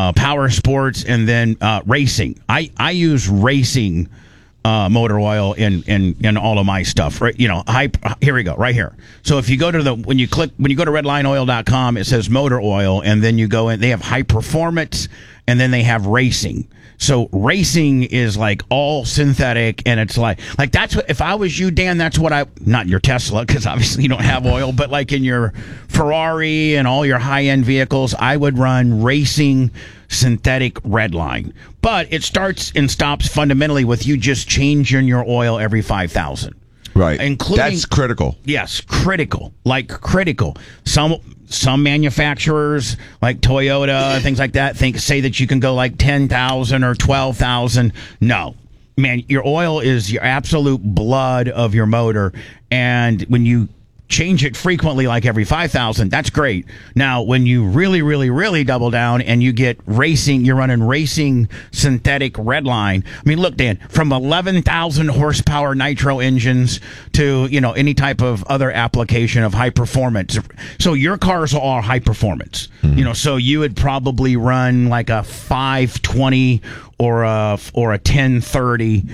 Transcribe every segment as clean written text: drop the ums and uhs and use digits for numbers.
power sports, and then racing. I use racing motor oil in all of my stuff, right? You know, here we go, right here. So if you go to when you go to redlineoil.com, it says motor oil, and then you go in, they have high performance, and then they have racing. So racing is like all synthetic, and it's like that's what, if I was you, Dan, that's what not your Tesla, because obviously you don't have oil, but like in your Ferrari and all your high-end vehicles, I would run racing synthetic Redline. But it starts and stops fundamentally with you just changing your oil every 5,000. Right. That's critical. Yes, critical. Like critical. Some manufacturers, like Toyota, things like that, say that you can go like 10,000 or 12,000. No. Man, your oil is your absolute blood of your motor. And when you change it frequently, like every 5,000, that's great. Now, when you really, really, really double down and you get racing, you're running racing synthetic Redline. I mean, look, Dan, from 11,000 horsepower nitro engines to, you know, any type of other application of high performance. So your cars are all high performance. Mm-hmm. You know, so you would probably run like a 520 or a 1030.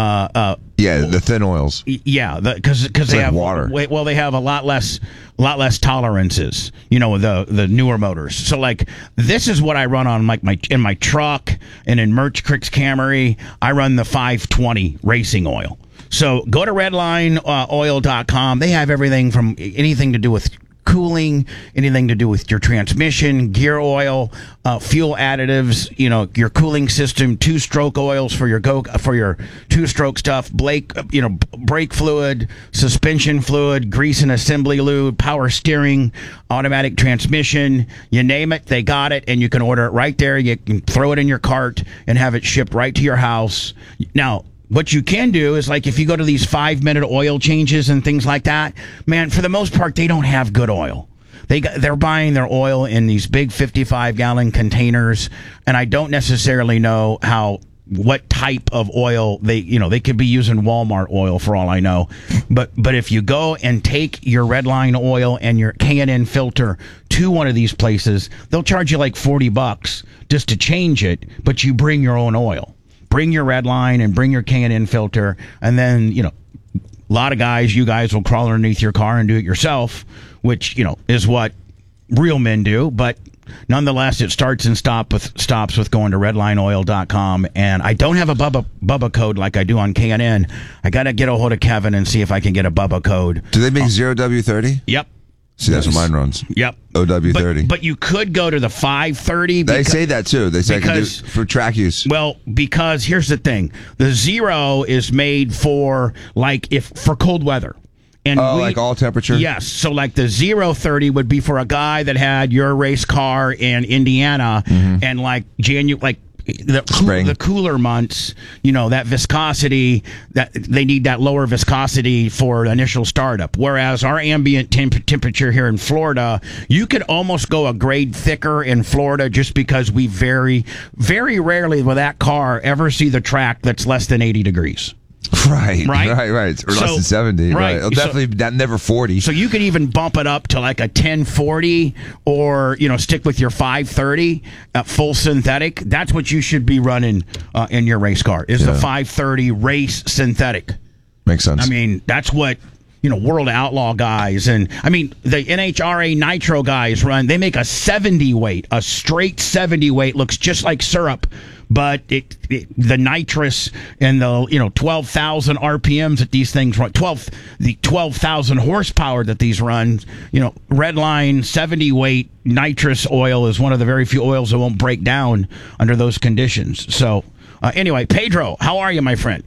The thin oils. Yeah, because they have water. Well, they have a lot less tolerances. You know, the newer motors. So like this is what I run on like in my truck and in Merch Cricks Camry. I run the 520 racing oil. So go to redlineoil.com. They have everything from anything to do with cooling, anything to do with your transmission, gear oil, fuel additives, you know, your cooling system, two-stroke oils for your two-stroke stuff, brake fluid, suspension fluid, grease and assembly lube, power steering, automatic transmission, you name it, they got it, and you can order it right there. You can throw it in your cart and have it shipped right to your house. Now, what you can do is, like, if you go to these 5-minute oil changes and things like that, man, for the most part, they don't have good oil. They're buying their oil in these big 55-gallon containers, and I don't necessarily know what type of oil they could be using Walmart oil for all I know. But if you go and take your Redline oil and your K&N filter to one of these places, they'll charge you like $40 just to change it, but you bring your own oil. Bring your Redline and bring your K&N filter, and then, you know, a lot of you guys will crawl underneath your car and do it yourself, which, you know, is what real men do. But nonetheless, it starts and stops with going to redlineoil.com. And I don't have a Bubba code like I do on K&N. I got to get a hold of Kevin and see if I can get a Bubba code. Do they make 0W30? Yep. See, that's what mine runs. Yep. OW30. But you could go to the 530. They say that too. They say for track use. Well, because here's the thing. The Zero is made for cold weather. And like all temperature? Yes. So like the 030 would be for a guy that had your race car in Indiana, mm-hmm. and like the cooler months, you know, that viscosity, that they need that lower viscosity for initial startup. Whereas our ambient temperature here in Florida, you could almost go a grade thicker in Florida just because we very, very rarely with that car ever see the track that's less than 80 degrees. Right. Or less than 70. Right. Definitely never 40. So you could even bump it up to like a 1040 or, you know, stick with your 530 full synthetic. That's what you should be running in your race car is the 530 race synthetic. Makes sense. I mean, that's what, you know, World Outlaw guys and, I mean, the NHRA Nitro guys run. They make a 70 weight. A straight 70 weight looks just like syrup. But the nitrous and the 12,000 RPMs that these things run, 12,000 horsepower that these run, you know, Redline 70 weight nitrous oil is one of the very few oils that won't break down under those conditions. So anyway, Pedro, how are you, my friend?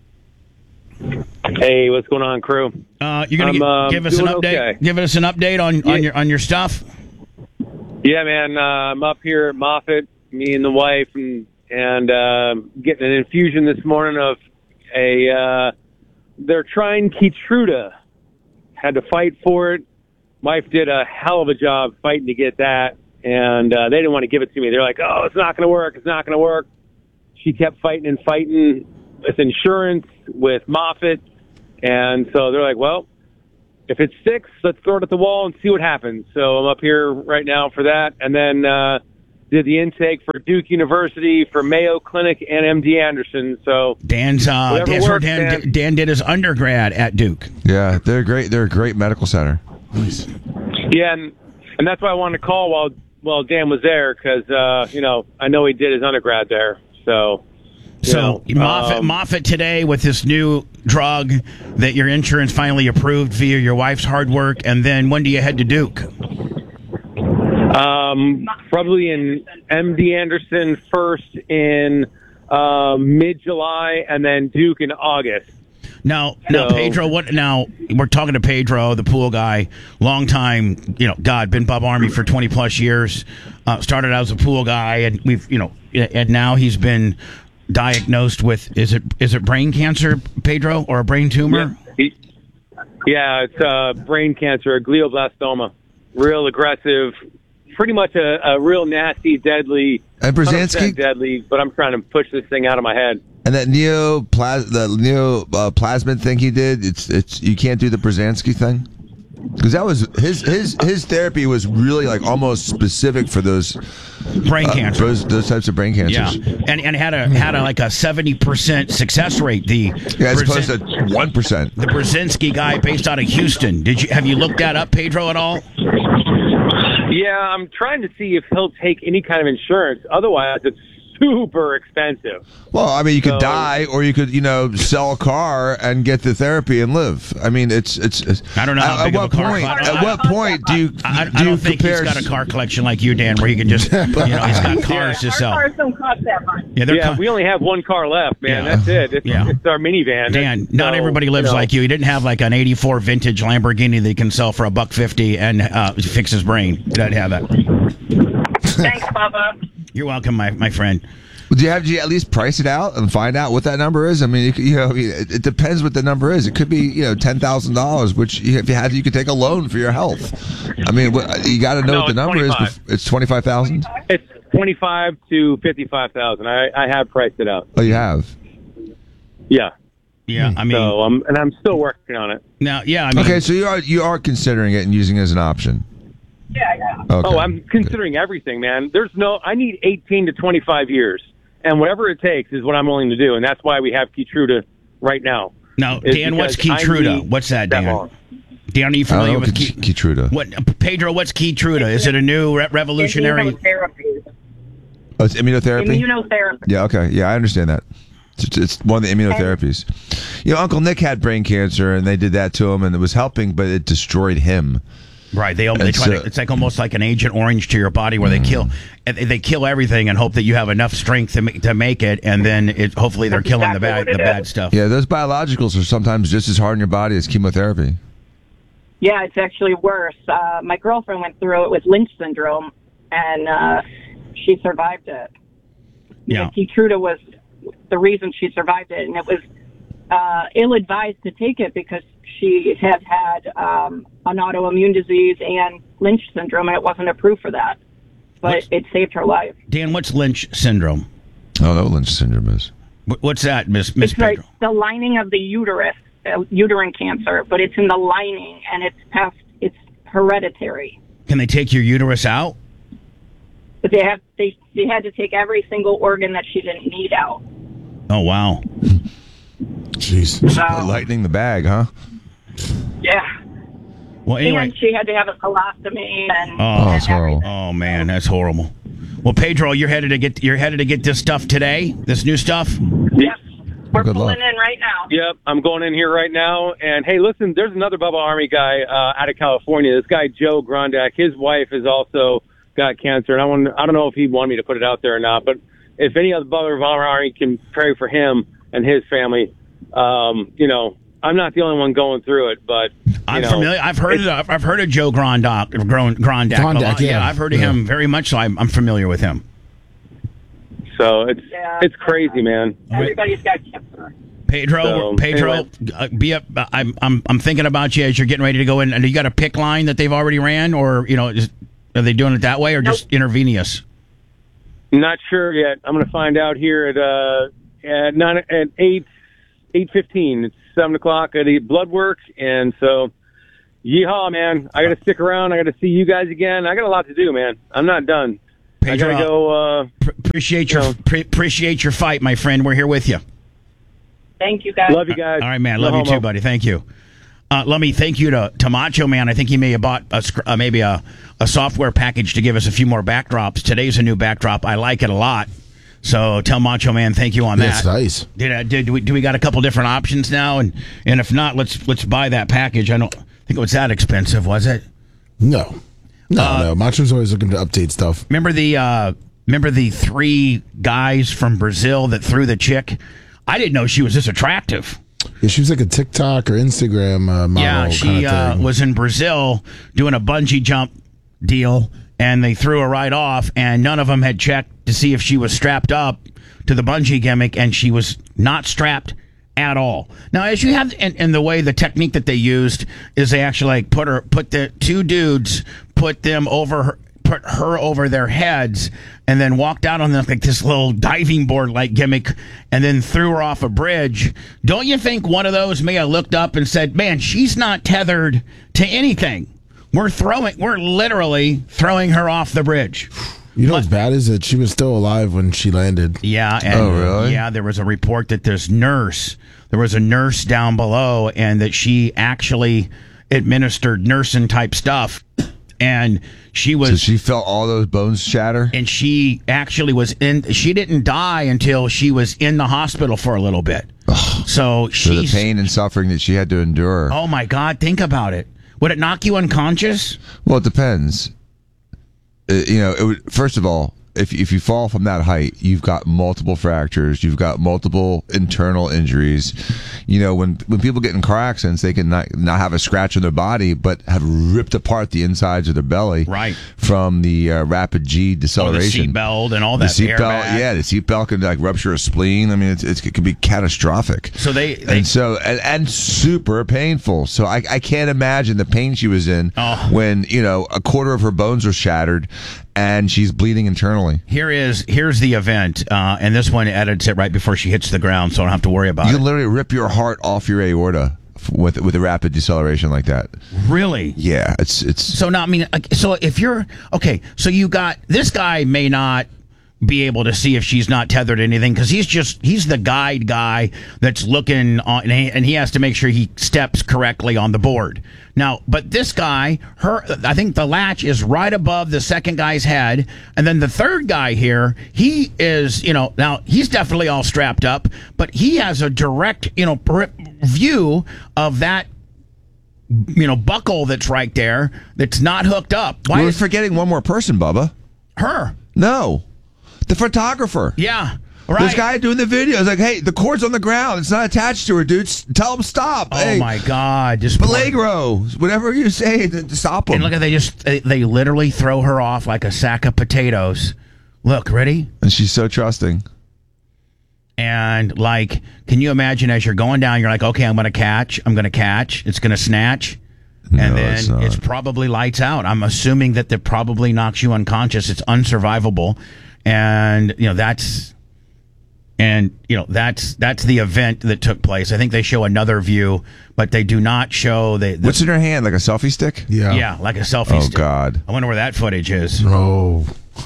Hey, what's going on, crew? You're gonna give us an update. Okay. Give us an update on your stuff. Yeah, man. I'm up here at Moffett, me and the wife, and getting an infusion this morning of they're trying Keytruda. Had to fight for it. Wife did a hell of a job fighting to get that, and they didn't want to give it to me. They're like, oh, it's not going to work. It's not going to work. She kept fighting with insurance, with Moffett, and so they're like, well, if it sticks, let's throw it at the wall and see what happens. So I'm up here right now for that, and then did the intake for Duke University, for Mayo Clinic, and MD Anderson. So Dan did his undergrad at Duke. Yeah, they're great. They're a great medical center. Nice. Yeah, and that's why I wanted to call while Dan was there, because I know he did his undergrad there. So Moffitt today with this new drug that your insurance finally approved via your wife's hard work, and then when do you head to Duke? Probably in MD Anderson first in mid-July, and then Duke in August. Now, Pedro, we're talking to Pedro, the pool guy, long time, been Bub Army for 20 plus years, started out as a pool guy, and and now he's been diagnosed with, is it brain cancer, Pedro, or a brain tumor? Yeah, it's brain cancer, a glioblastoma, real aggressive, pretty much a real nasty, deadly, and Brzezinski deadly, but I'm trying to push this thing out of my head. And that neoplasmin thing he did, it's you can't do the Brzezinski thing, because that was his therapy was really like almost specific for those brain cancers, those types of brain cancers. Yeah, and had a like a 70% success rate. As opposed to 1%. The Brzezinski guy based out of Houston. Have you looked that up, Pedro, at all? Yeah, I'm trying to see if he'll take any kind of insurance. Otherwise, it's super expensive. Well, I mean, you could die, or you could, sell a car and get the therapy and live. I mean, it's. I don't know. At what point do you? I don't think he's got a car collection like you, Dan, where he can just, he's got cars to sell. Our cars don't cost that much. Yeah, we only have one car left, man. Yeah. That's it. It's our minivan. Dan, not everybody lives like you. He didn't have like an '84 vintage Lamborghini that he can sell for $150 and fix his brain. He doesn't have that. Thanks, Bubba. You're welcome, my friend. Do you at least price it out and find out what that number is? I mean, it depends what the number is. It could be, $10,000, which if you had, you could take a loan for your health. I mean, you got to know what the number is. It's 25,000. It's 25 to 55,000. I have priced it out. Oh, you have? Yeah. Yeah, I mean, so I'm still working on it. Now, yeah, I mean, okay, so you are considering it and using it as an option. Yeah. Okay. Oh, I'm considering everything, man. I need 18 to 25 years. And whatever it takes is what I'm willing to do. And that's why we have Keytruda right now. Now, Dan, what's Keytruda? What's that, Dan? Dan, are you familiar with Keytruda? Pedro, what's Keytruda? Is it a new revolutionary? Immunotherapy. Oh, it's immunotherapy? Immunotherapy. Yeah, okay. Yeah, I understand that. It's one of the immunotherapies. Uncle Nick had brain cancer, and they did that to him, and it was helping, but it destroyed him. Right, they try to. It's like almost like an Agent Orange to your body, where they kill everything and hope that you have enough strength to make it, and then hopefully they're killing the bad stuff. Yeah, those biologicals are sometimes just as hard on your body as chemotherapy. Yeah, it's actually worse. My girlfriend went through it with Lynch syndrome, and she survived it. Yeah, Keytruda was the reason she survived it, and it was ill-advised to take it because she had an autoimmune disease and Lynch syndrome, and it wasn't approved for that. But it saved her life. Dan, what's Lynch syndrome? Oh, no, Lynch syndrome is. What's that, Miss It's Pedro? like the lining of the uterus, uterine cancer, but it's in the lining, and it's hereditary. Can they take your uterus out? But they had to take every single organ that she didn't need out. Oh, wow. Jeez. Lightening the bag, huh? Yeah. Well, anyway. And she had to have a colostomy. That's horrible. Oh man, that's horrible. Well, Pedro, you're headed to get this stuff today. This new stuff. Yep. We're Good pulling luck. in right now. Yep, I'm going in here right now. And hey, listen, there's another Bubba Army guy out of California. This guy Joe Grondak. His wife has also got cancer, and I don't know if he'd want me to put it out there or not. But if any other Bubba Army can pray for him and his family, I'm not the only one going through it, but I'm familiar. I've heard of Joe Grondak. Grondak, yeah. I've heard of him very much, so I'm familiar with him. So it's crazy, man. Everybody's got cancer. Pedro, be up. I'm thinking about you as you're getting ready to go in. And you got a PICC line that they've already ran, or are they doing it that way, or just intravenous? Not sure yet. I'm going to find out here at 8:15. It's 7:00. I need blood work, and so yeehaw, man! I got to stick around. I got to see you guys again. I got a lot to do, man. I'm not done. Pedro, I gotta go. Appreciate your fight, my friend. We're here with you. Thank you, guys. Love you guys. All right, man. No Love you homo. too, buddy. Thank you. Let me thank you to Macho Man. I think he may have bought maybe a software package to give us a few more backdrops. Today's a new backdrop. I like it a lot. So tell Macho Man thank you on that. That's nice. Do we got a couple different options now? And if not, let's buy that package. I don't think it was that expensive, was it? No. Macho's always looking to update stuff. Remember the 3 guys from Brazil that threw the chick? I didn't know she was this attractive. Yeah, she was like a TikTok or Instagram model. Yeah, she was in Brazil doing a bungee jump deal, and they threw her right off, and none of them had checked to see if she was strapped up to the bungee gimmick, and she was not strapped at all. Now, as you have, and the way the technique that they used is they actually like put the 2 dudes, put them over her, put her over their heads, and then walked out on this little diving board like gimmick, and then threw her off a bridge. Don't you think one of those may have looked up and said, "Man, she's not tethered to anything. We're literally throwing her off the bridge." You know what's bad is that she was still alive when she landed. Yeah. And, oh, really? Yeah, there was a report that there was a nurse down below, and that she actually administered nursing type stuff. And she was. So she felt all those bones shatter? And she actually she didn't die until she was in the hospital for a little bit. So the pain and suffering that she had to endure. Oh, my God. Think about it. Would it knock you unconscious? Well, it depends. It would, first of all, if you fall from that height, you've got multiple fractures, you've got multiple internal injuries. When people get in car accidents, they can not have a scratch on their body, but have ripped apart the insides of their belly, right, from the rapid G deceleration. The seatbelt and all that. The seatbelt, yeah, the seatbelt can rupture a spleen. I mean, it can be catastrophic. So and super painful. So I can't imagine the pain she was in when a quarter of her bones are shattered and she's bleeding internally. Here's the event, and this one edits it right before she hits the ground, so I don't have to worry about it. You can literally rip your heart off your aorta with a rapid deceleration like that. Really? Yeah, it's. So now, I mean, so if you're okay, so you got this guy may not be able to see if she's not tethered to anything because he's the guide guy that's looking on, and he has to make sure he steps correctly on the board. Now, but this guy, I think the latch is right above the second guy's head, and then the third guy here, he is, now he's definitely all strapped up, but he has a direct, view of that, buckle that's right there that's not hooked up. We're forgetting one more person, Bubba. Her? No. The photographer. Yeah, right. This guy doing the video is like, hey, the cord's on the ground. It's not attached to her, dude. Tell him stop. Oh, hey, my God. Peligro. Whatever you say to stop him. And look at they literally throw her off like a sack of potatoes. Look, ready? And she's so trusting. And, can you imagine as you're going down, you're like, okay, I'm going to catch. It's going to snatch. And then it's probably lights out. I'm assuming that probably knocks you unconscious. It's unsurvivable. And that's the event that took place. I think they show another view, but they do not show what's in her hand, like a selfie stick? Yeah, like a selfie stick. Oh, God. I wonder where that footage is. Oh.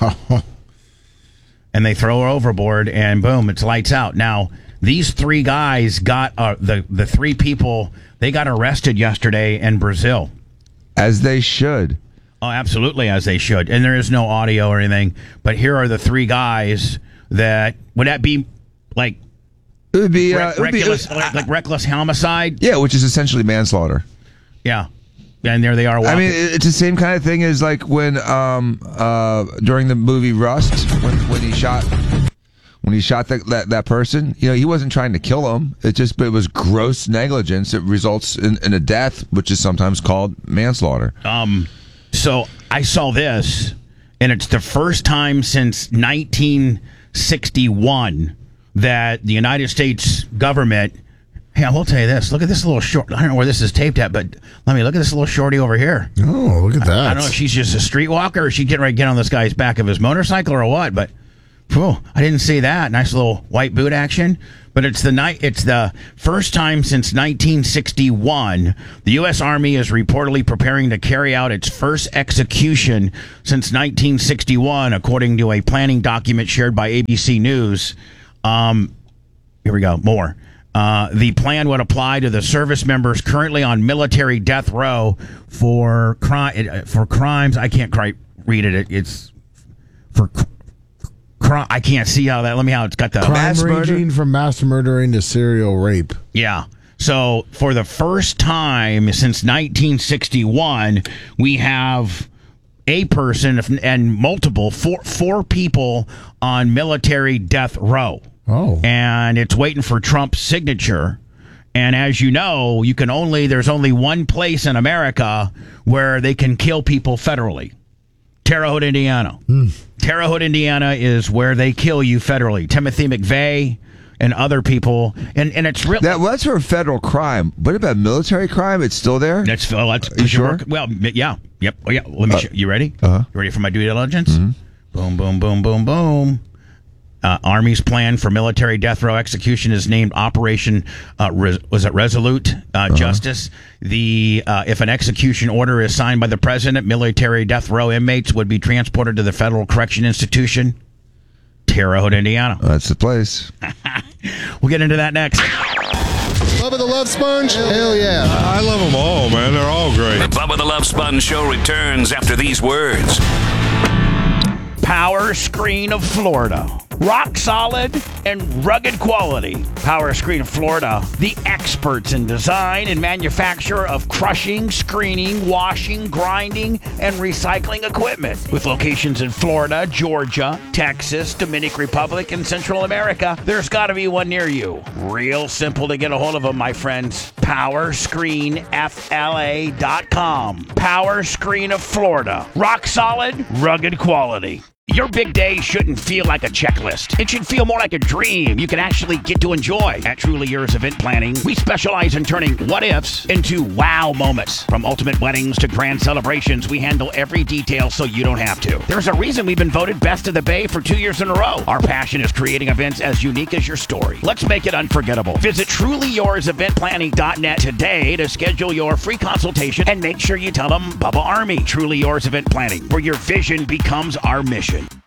And they throw her overboard, and boom, it's lights out. Now, these 3 guys got the 3 people. They got arrested yesterday in Brazil, as they should. Oh, absolutely, as they should. And there is no audio or anything. But here are the 3 guys that would that be like? It would be reckless homicide. Yeah, which is essentially manslaughter. Yeah, and there they are. Walking. I mean, it's the same kind of thing as like when during the movie Rust when he shot that person. He wasn't trying to kill him. It was gross negligence. It results in a death, which is sometimes called manslaughter. So I saw this, and it's the first time since 1961 that the United States government. Hey, I will tell you this. Look at this little short. I don't know where this is taped at, but let me look at this little shorty over here. Oh, look at that. I don't know if she's just a streetwalker or she's getting ready to get on this guy's back of his motorcycle or what, but Oh, I didn't see that. Nice little white boot action. But it's the first time since 1961 the U.S. Army is reportedly preparing to carry out its first execution since 1961, according to a planning document shared by ABC News. Here we go. More. The plan would apply to the service members currently on military death row for crimes. I can't quite read it. It's for I can't see how that. Let me how it's got the crime ranging from mass murdering to serial rape. Yeah. So for the first time since 1961, we have a person and multiple four people on military death row. Oh. And it's waiting for Trump's signature. And as you know, there's only one place in America where they can kill people federally. Terre Haute, Indiana. Terre Haute, Indiana is where they kill you federally. Timothy McVeigh and other people. And it's really... That's for a federal crime. What about military crime? It's still there? That's you sure? Well, yeah. Yep. Oh, yeah. Let me you ready? Uh-huh. You ready for my due diligence? Mm-hmm. Boom, boom, boom, boom, boom. Army's plan for military death row execution is named Operation Resolute Justice. If an execution order is signed by the president, military death row inmates would be transported to the Federal Correction Institution, Terre Haute, Indiana. That's the place. We'll get into that next. Bubba the Love Sponge? Hell yeah. I love them all, man. They're all great. The Bubba the Love Sponge Show returns after these words. Power Screen of Florida. Rock solid and rugged quality. Power Screen of Florida, the experts in design and manufacture of crushing, screening, washing, grinding, and recycling equipment. With locations in Florida, Georgia, Texas, Dominican Republic, and Central America, there's got to be one near you. Real simple to get a hold of them, my friends. PowerscreenFLA.com. Power Screen of Florida. Rock solid, rugged quality. Your big day shouldn't feel like a checklist. It should feel more like a dream you can actually get to enjoy. At Truly Yours Event Planning, we specialize in turning what-ifs into wow moments. From ultimate weddings to grand celebrations, we handle every detail so you don't have to. There's a reason we've been voted Best of the Bay for 2 years in a row. Our passion is creating events as unique as your story. Let's make it unforgettable. Visit TrulyYoursEventPlanning.net today to schedule your free consultation and make sure you tell them Bubba Army. Truly Yours Event Planning, where your vision becomes our mission.